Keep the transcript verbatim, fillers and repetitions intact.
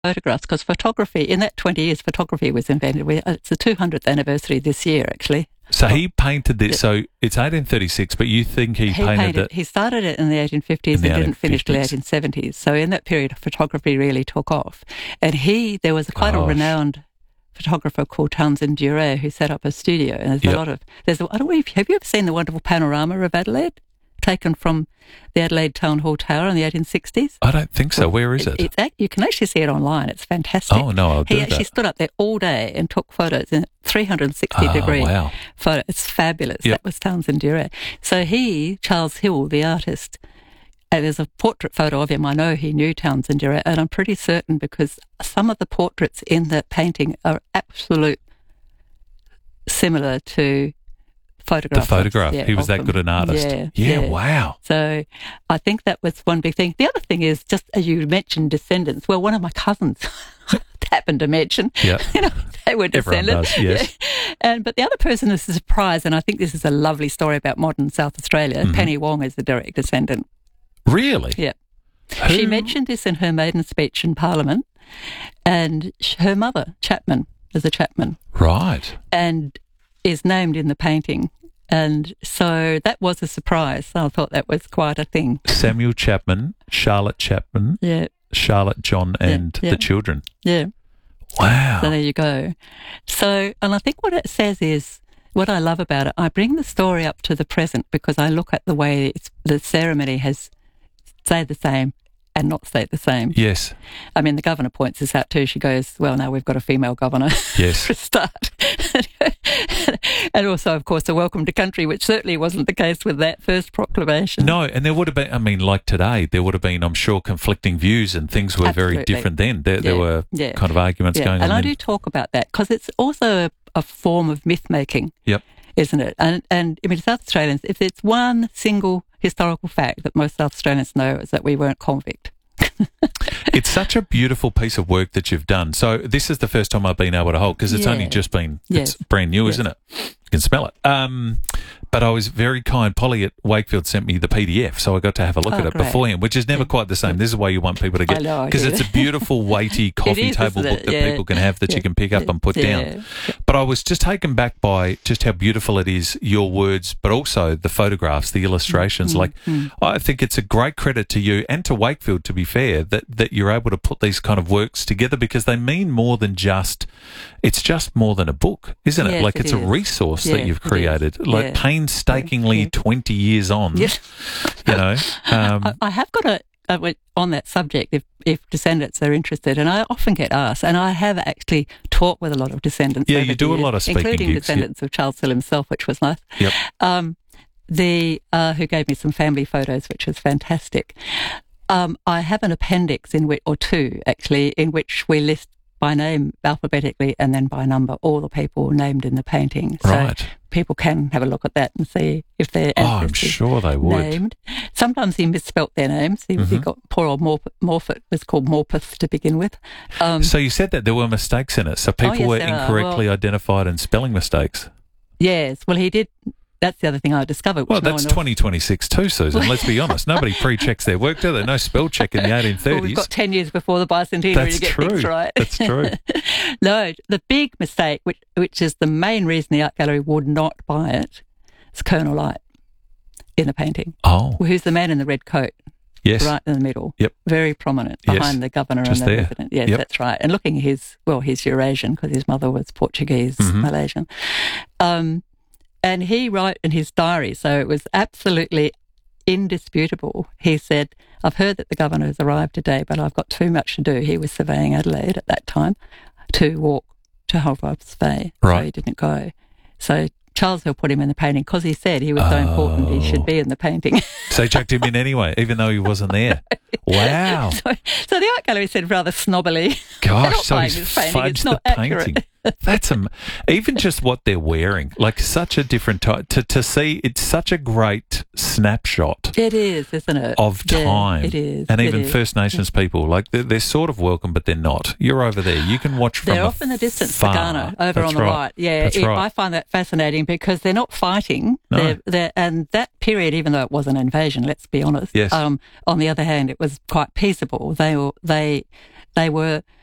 photographs, because photography, in that twenty years, photography was invented. We, it's the two hundredth anniversary this year, actually. So he painted this, so it's eighteen thirty-six, but you think he, he painted, painted it? He started it in the eighteen fifties In the and didn't finish till the eighteen eighteen seventies. So in that period, photography really took off. And he, there was quite Gosh. a renowned photographer called Townsend Duray who set up a studio. And there's Yep. a lot of, there's, a, I don't know if, have you ever seen the wonderful panorama of Adelaide? Taken from the Adelaide Town Hall Tower in the eighteen sixties. I don't think so. Where is it? It's, it's, you can actually see it online. It's fantastic. Oh, no, I'll do He actually that. stood up there all day and took photos in three hundred sixty Oh, degree wow. photo. It's fabulous. Yep. That was Townsend Duray. So he, Charles Hill, the artist, and there's a portrait photo of him. I know he knew Townsend Duray, and I'm pretty certain because some of the portraits in that painting are absolute similar to photographs. The photograph. Yeah, he was of that them. good an artist. Yeah, yeah, yeah. wow. So I think that was one big thing. The other thing is, just as you mentioned, descendants. Well, one of my cousins happened to mention, Yeah. you know, they were Everyone descendants. does, yes. Yeah. And but the other person is a surprise, and I think this is a lovely story about modern South Australia. Mm-hmm. Penny Wong is a direct descendant. Really? Yeah. Who? She mentioned this in her maiden speech in Parliament, and sh- her mother, Chapman, is a Chapman, Right. and is named in the painting. And so that was a surprise. I thought that was quite a thing. Samuel Chapman, Charlotte Chapman, Yeah, Charlotte, John, and yeah. the children. yeah. Wow. So there you go. So, and I think what it says is, what I love about it, I bring the story up to the present because I look at the way it's, the ceremony has stayed the same and not stayed the same. Yes. I mean, the governor points this out too. She goes, well, now we've got a female governor Yes. for a start. And also, of course, a welcome to country, which certainly wasn't the case with that first proclamation. No, and there would have been, I mean, like today, there would have been, I'm sure, conflicting views and things were very Absolutely. different then. There, there Yeah, were yeah. kind of arguments Yeah, going and on I then. do talk about that because it's also a, a form of myth making. Yep. Isn't it? And, and I mean, South Australians, if it's one single historical fact that most South Australians know, is that we weren't convict. It's such a beautiful piece of work that you've done. So this is the first time I've been able to hold because it's Yeah. only just been, Yes. it's brand new, Yes. isn't it? You can smell it. Um, but I was very kind. Polly at Wakefield sent me the P D F, so I got to have a look Oh, at it great. beforehand, which is never quite the same. This is why you want people to I get, know, I because get it's it. a beautiful, weighty coffee is, table isn't book it? that Yeah. people can have that Yeah. you can pick up and put Yeah. down. But I was just taken back by just how beautiful it is, your words, but also the photographs, the illustrations. Mm, like, mm. I think it's a great credit to you and to Wakefield, to be fair, that, that you're able to put these kind of works together because they mean more than just, it's just more than a book, isn't it? Yes, like it it's a is. resource Yeah, that you've it is. created, like Yeah. painstakingly Yeah. twenty years on, Yes. you know. Um, I, I have got a, a wait, on that subject, if, if descendants are interested, and I often get asked, and I have actually talked with a lot of descendants. Yeah, over you the do a years, lot of speaking including gigs, yeah. descendants of Charles Hill himself, which was nice. Yep. Um, the uh, who gave me some family photos, which was fantastic. Um, I have an appendix in which, or two actually, in which we list by name alphabetically and then by number all the people named in the painting. So Right. people can have a look at that and see if they're oh, I'm sure they would. named. Sometimes he misspelt their names. He, he Mhm. got poor old Morp- Morphet was called Morpeth to begin with. Um, So you said that there were mistakes in it. So people yes, were there are. incorrectly Well- identified and spelling mistakes. yes, well, he did. That's the other thing I discovered. Which Well, no that's one else- twenty twenty-six too, Susan. Let's be honest. Nobody pre-checks their work, do they? No spell check in the eighteen Well, thirties. we've got ten years before the bicentenary That's to get true. things right. That's true. No, the big mistake, which which is the main reason the art gallery would not buy it, is Colonel Light in the painting. Oh, Who's the man in the red coat, yes. right in the middle? Yep. Very prominent Yes. behind the governor Just and the there. president. Yes, Yep. that's right. And looking at his, well, he's Eurasian because his mother was Portuguese, Mhm. Malaysian. Um, and he wrote in his diary, so it was absolutely indisputable. He said, I've heard that the governor has arrived today, but I've got too much to do. He was surveying Adelaide at that time to walk to Holbrook's Bay, so Right. he didn't go. So Charles Hill put him in the painting because he said he was so important he Oh. should be in the painting. So he chucked him in anyway, even though he wasn't there. Wow. so, so the art gallery said rather snobbily, Gosh, not so buying he's this painting, it's fudged not the accurate. painting. That's am- even just what they're wearing, like such a different type. To, to see, it's such a great snapshot it is, isn't it? of Yeah, time. it is. And it even is. First Nations people, like they're, they're sort of welcome, but they're not. You're over there. You can watch from They're off in the distance, far. the Ghana, over That's on the right. right. Yeah, That's it- right. I find that fascinating because they're not fighting. No. They're, they're, and that period, even though it was an invasion, let's be honest. Yes. Um, on the other hand, it was quite peaceable. They were, they, they were